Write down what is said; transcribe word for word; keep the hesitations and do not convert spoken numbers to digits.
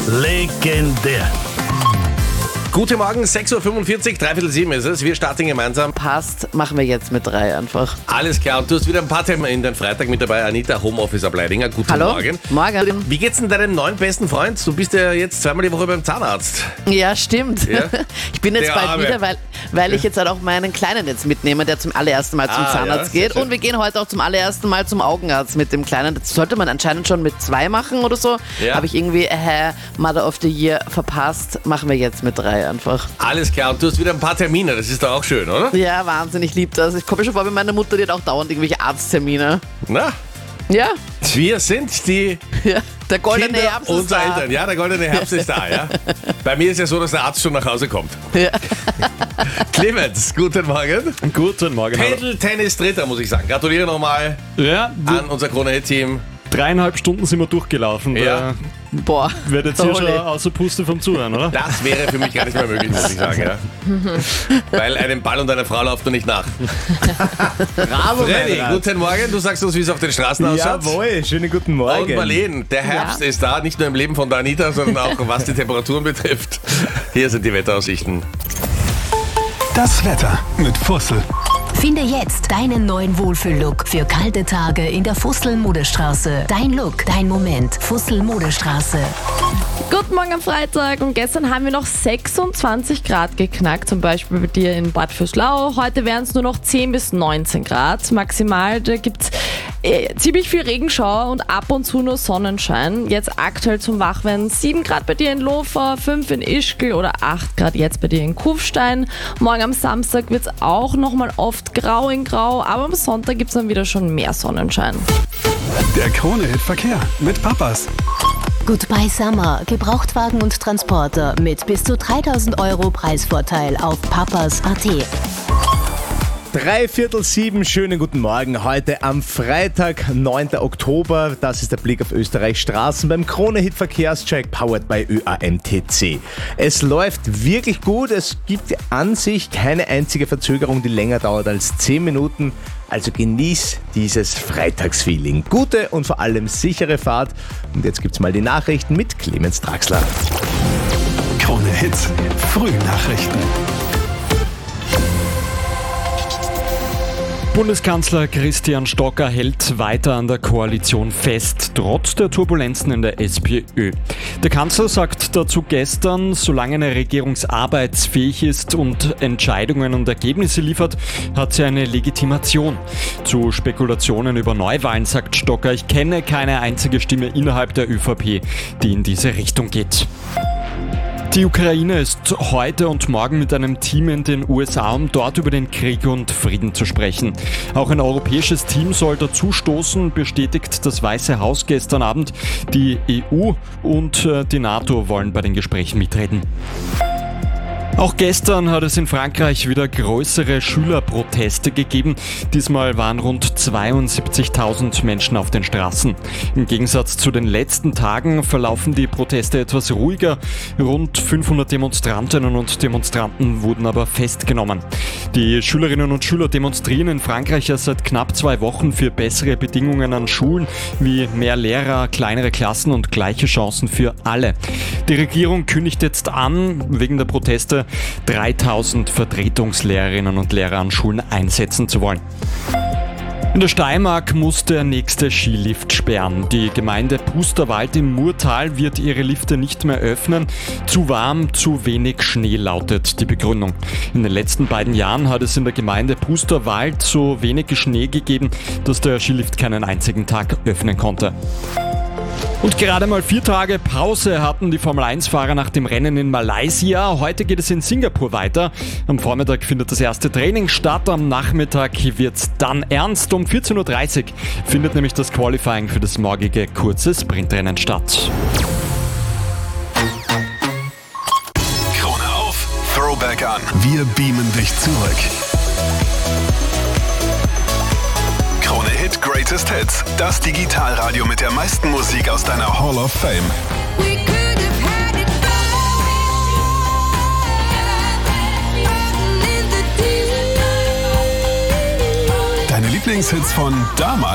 Legendär. Guten Morgen, sechs Uhr fünfundvierzig, dreiviertel sieben ist es. Wir starten gemeinsam. Passt, machen wir jetzt mit drei einfach. Alles klar, und du hast wieder ein paar Themen in den Freitag mit dabei. Anita, Homeoffice Ableidinger. Guten Hallo. Morgen. Morgen. Wie geht's denn deinem neuen besten Freund? Du bist ja jetzt zweimal die Woche beim Zahnarzt. Ja, stimmt. Ja? Ich bin jetzt Der bald Arme. wieder, weil, weil ich jetzt halt auch meinen Kleinen jetzt mitnehme, der zum allerersten Mal zum Ah, Zahnarzt ja, sehr geht. schön. Und wir gehen heute auch zum allerersten Mal zum Augenarzt mit dem Kleinen. Das sollte man anscheinend schon mit zwei machen oder so. Ja. Habe ich irgendwie, äh, Mother of the Year verpasst. Machen wir jetzt mit drei einfach. Alles klar, und du hast wieder ein paar Termine. Das ist doch auch schön, oder? Ja, Wahnsinn, ich liebe das. Ich komme mir schon vor, wie meine Mutter, die hat auch dauernd irgendwelche Arzttermine. Na, Ja, wir sind die ja. Der goldene Kinder Herbst ist unserer da. Eltern. Ja, der goldene Herbst ist da, ja. Bei mir ist ja so, dass der Arzt schon nach Hause kommt. Ja. Clemens, guten Morgen. Guten Morgen. hallo. Pendel-Tennis Dritter, muss ich sagen. Gratuliere nochmal Ja, an unser Krone-Hit-Team. dreieinhalb Stunden sind wir durchgelaufen. Ja. Da Boah. wird jetzt hier Holy. schon außer Puste vom Zuhören, oder? Das wäre für mich gar nicht mehr möglich, muss ich sagen. Ja. Weil einem Ball und einer Frau läuft du nicht nach. Bravo, Freddy, Meinrad. guten Morgen. Du sagst uns, wie es auf den Straßen ausschaut. Jawohl, schönen guten Morgen. Und Marlene, der Herbst ist da, nicht nur im Leben von der Anita, sondern auch was die Temperaturen betrifft. Hier sind die Wetteraussichten. Das Wetter mit Fussel. Finde jetzt deinen neuen Wohlfühl-Look für kalte Tage in der Fussel-Modestraße. Dein Look, dein Moment. Fussel-Modestraße. Guten Morgen am Freitag, und gestern haben wir noch sechsundzwanzig Grad geknackt, zum Beispiel bei dir in Bad Vöslau. Heute wären es nur noch zehn bis neunzehn Grad maximal. Da gibt es äh, ziemlich viel Regenschauer und ab und zu nur Sonnenschein. Jetzt aktuell zum Wachwerden sieben Grad bei dir in Lofer, fünf in Ischgl oder acht Grad jetzt bei dir in Kufstein. Morgen am Samstag wird es auch nochmal oft grau in grau, aber am Sonntag gibt es dann wieder schon mehr Sonnenschein. Der Krone-Hit Verkehr mit Papas. Goodbye Summer. Gebrauchtwagen und Transporter mit bis zu dreitausend Euro Preisvorteil auf papas punkt at. Dreiviertel sieben, schönen guten Morgen. Heute am Freitag, neunten Oktober. Das ist der Blick auf Österreichs Straßen beim Krone-Hit Verkehrscheck, powered by Ö A M T C. Es läuft wirklich gut. Es gibt an sich keine einzige Verzögerung, die länger dauert als zehn Minuten. Also genieß dieses Freitagsfeeling. Gute und vor allem sichere Fahrt. Und jetzt gibt's mal die Nachrichten mit Clemens Draxler. Krone-Hit Frühnachrichten. Bundeskanzler Christian Stocker hält weiter an der Koalition fest, trotz der Turbulenzen in der SPÖ. Der Kanzler sagt dazu gestern, solange eine Regierung arbeitsfähig ist und Entscheidungen und Ergebnisse liefert, hat sie eine Legitimation. Zu Spekulationen über Neuwahlen sagt Stocker, ich kenne keine einzige Stimme innerhalb der ÖVP, die in diese Richtung geht. Die Ukraine ist heute und morgen mit einem Team in den U S A, um dort über den Krieg und Frieden zu sprechen. Auch ein europäisches Team soll dazu stoßen, bestätigt das Weiße Haus gestern Abend. Die E U und die NATO wollen bei den Gesprächen mitreden. Auch gestern hat es in Frankreich wieder größere Schülerproteste gegeben. Diesmal waren rund zweiundsiebzigtausend Menschen auf den Straßen. Im Gegensatz zu den letzten Tagen verlaufen die Proteste etwas ruhiger. Rund fünfhundert Demonstrantinnen und Demonstranten wurden aber festgenommen. Die Schülerinnen und Schüler demonstrieren in Frankreich ja seit knapp zwei Wochen für bessere Bedingungen an Schulen, wie mehr Lehrer, kleinere Klassen und gleiche Chancen für alle. Die Regierung kündigt jetzt an, wegen der Proteste dreitausend Vertretungslehrerinnen und Lehrer an Schulen einsetzen zu wollen. In der Steiermark muss der nächste Skilift sperren. Die Gemeinde Pusterwald im Murtal wird ihre Lifte nicht mehr öffnen. Zu warm, zu wenig Schnee lautet die Begründung. In den letzten beiden Jahren hat es in der Gemeinde Pusterwald so wenig Schnee gegeben, dass der Skilift keinen einzigen Tag öffnen konnte. Und gerade mal vier Tage Pause hatten die Formel eins Fahrer nach dem Rennen in Malaysia. Heute geht es in Singapur weiter. Am Vormittag findet das erste Training statt. Am Nachmittag wird's dann ernst. Um vierzehn Uhr dreißig findet nämlich das Qualifying für das morgige kurze Sprintrennen statt. Krone auf, Throwback an. Wir beamen dich zurück. Krone Hit Greatest Hits. Das Digitalradio mit der meisten Musik aus deiner Hall of Fame. Deine Lieblingshits von damals